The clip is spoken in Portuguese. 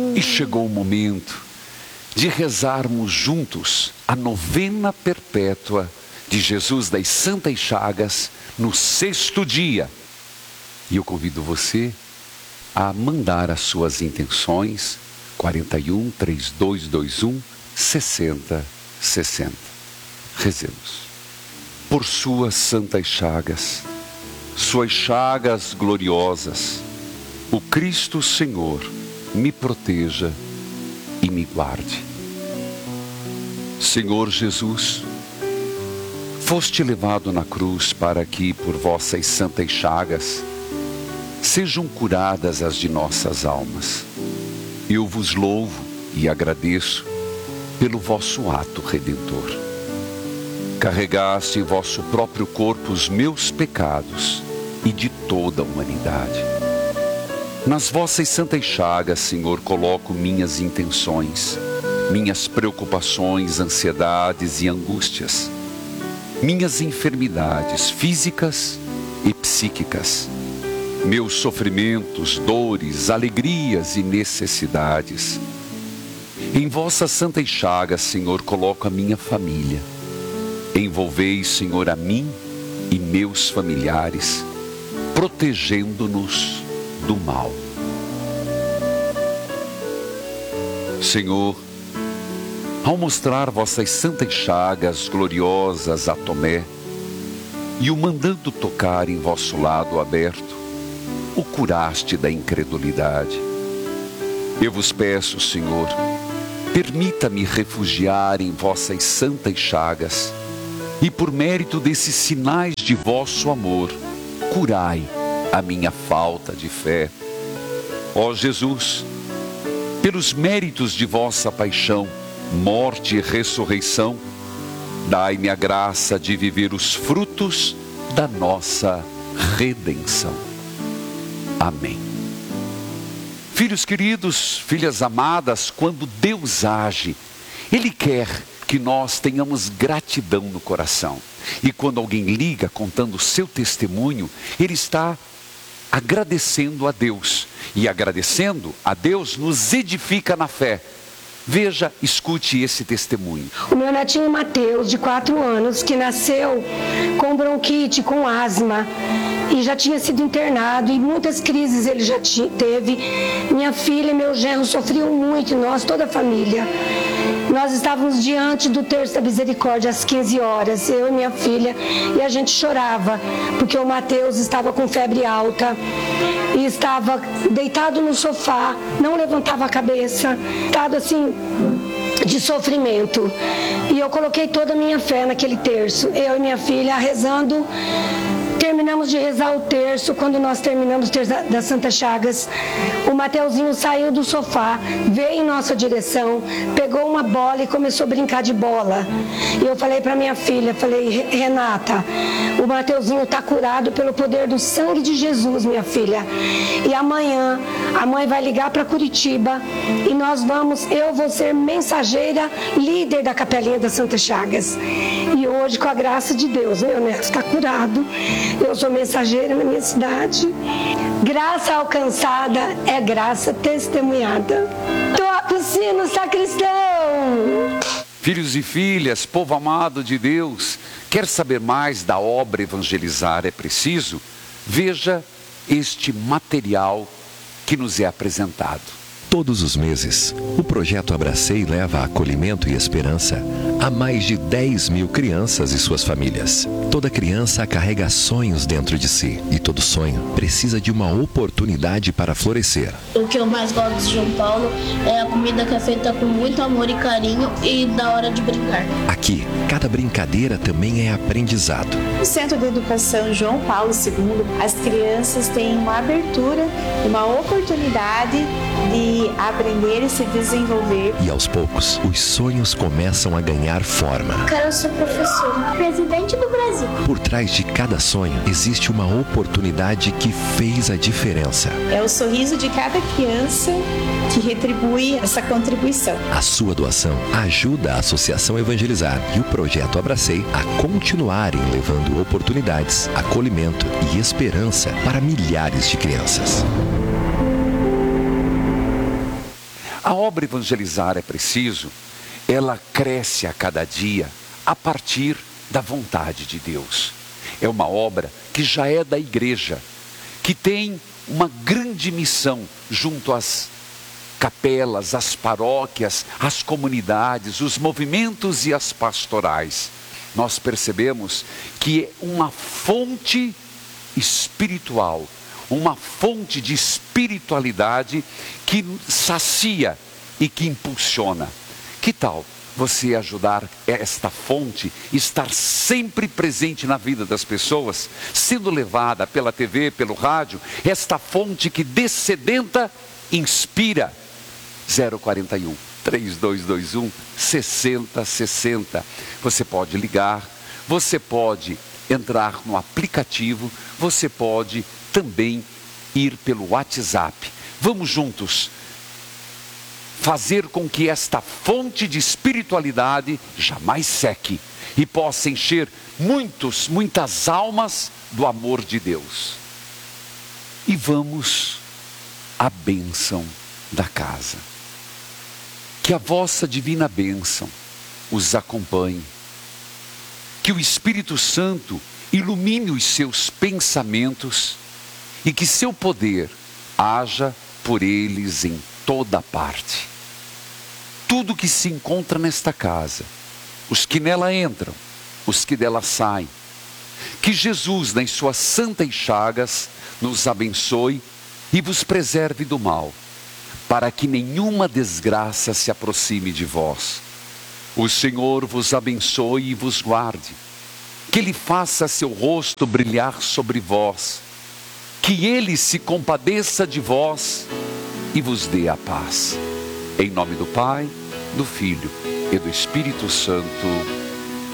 E chegou o momento de rezarmos juntos a novena perpétua de Jesus das Santas Chagas no 6º dia. E eu convido você a mandar as suas intenções, 41 3221 6060. Rezemos. Por suas santas chagas, suas chagas gloriosas, o Cristo Senhor me proteja e me guarde. Senhor Jesus, foste levado na cruz para que, por vossas santas chagas, sejam curadas as de nossas almas. Eu vos louvo e agradeço pelo vosso ato redentor. Carregaste em vosso próprio corpo os meus pecados e de toda a humanidade. Nas vossas santas chagas, Senhor, coloco minhas intenções, minhas preocupações, ansiedades e angústias, minhas enfermidades físicas e psíquicas, meus sofrimentos, dores, alegrias e necessidades. Em vossas santas chagas, Senhor, coloco a minha família. Envolvei, Senhor, a mim e meus familiares, protegendo-nos do mal. Senhor, ao mostrar vossas santas chagas gloriosas a Tomé e o mandando tocar em vosso lado aberto, o curaste da incredulidade. Eu vos peço, Senhor, permita-me refugiar em vossas santas chagas e, por mérito desses sinais de vosso amor, curai a minha falta de fé. Ó Jesus, pelos méritos de vossa paixão, morte e ressurreição, dai-me a graça de viver os frutos da nossa redenção. Amém. Filhos queridos, filhas amadas, quando Deus age, Ele quer que nós tenhamos gratidão no coração. E quando alguém liga contando o seu testemunho, ele está agradecendo a Deus. E agradecendo a Deus nos edifica na fé. Veja, escute esse testemunho. O meu netinho Mateus, de 4 anos, que nasceu com bronquite, com asma, e já tinha sido internado, e muitas crises ele já teve. Minha filha e meu genro sofriam muito, nós, toda a família. Nós estávamos diante do terço da misericórdia às 15 horas, eu e minha filha, e a gente chorava, porque o Mateus estava com febre alta, e estava deitado no sofá, não levantava a cabeça, estava assim, de sofrimento. E eu coloquei toda a minha fé naquele terço, eu e minha filha rezando. Terminamos de rezar o terço. Quando nós terminamos o terço das Santas Chagas, o Mateuzinho saiu do sofá, veio em nossa direção, pegou uma bola e começou a brincar de bola. E eu falei para minha filha, falei: Renata, o Mateuzinho está curado pelo poder do sangue de Jesus, minha filha. E amanhã a mãe vai ligar para Curitiba e nós vamos, eu vou ser mensageira, líder da Capelinha das Santas Chagas. E hoje, com a graça de Deus, meu neto está curado. Eu sou mensageira na minha cidade. Graça alcançada é graça testemunhada. Toca o sino, sacristão! Filhos e filhas, povo amado de Deus, quer saber mais da obra Evangelizar é Preciso? Veja este material que nos é apresentado. Todos os meses, o projeto Abracei leva acolhimento e esperança a mais de 10 mil crianças e suas famílias. Toda criança carrega sonhos dentro de si e todo sonho precisa de uma oportunidade para florescer. O que eu mais gosto de João Paulo é a comida que é feita com muito amor e carinho e da hora de brincar. Aqui, cada brincadeira também é aprendizado. No Centro de Educação João Paulo II, as crianças têm uma abertura, uma oportunidade de aprender e se desenvolver. E aos poucos, os sonhos começam a ganhar forma. Quero ser professora, presidente do Brasil. Por trás de cada sonho, existe uma oportunidade que fez a diferença. É o sorriso de cada criança que retribui essa contribuição. A sua doação ajuda a Associação Evangelizar e o Projeto Abracei a continuarem levando oportunidades, acolhimento e esperança para milhares de crianças. A obra Evangelizar é Preciso, ela cresce a cada dia a partir da vontade de Deus. É uma obra que já é da igreja, que tem uma grande missão junto às capelas, às paróquias, às comunidades, os movimentos e as pastorais. Nós percebemos que é uma fonte espiritual, uma fonte de espiritualidade que sacia e que impulsiona. Que tal você ajudar esta fonte, estar sempre presente na vida das pessoas, sendo levada pela TV, pelo rádio, esta fonte que dessedenta, inspira? 041 3221 6060. Você pode ligar, você pode entrar no aplicativo, você pode também ir pelo WhatsApp. Vamos juntos fazer com que esta fonte de espiritualidade jamais seque e possa encher muitas almas do amor de Deus. E vamos à bênção da casa. Que a vossa divina bênção os acompanhe. Que o Espírito Santo ilumine os seus pensamentos e que seu poder haja por eles em toda parte. Tudo que se encontra nesta casa, os que nela entram, os que dela saem, que Jesus, nas suas santas chagas, nos abençoe e vos preserve do mal, para que nenhuma desgraça se aproxime de vós. O Senhor vos abençoe e vos guarde, que Ele faça seu rosto brilhar sobre vós, que Ele se compadeça de vós e vos dê a paz. Em nome do Pai, do Filho e do Espírito Santo.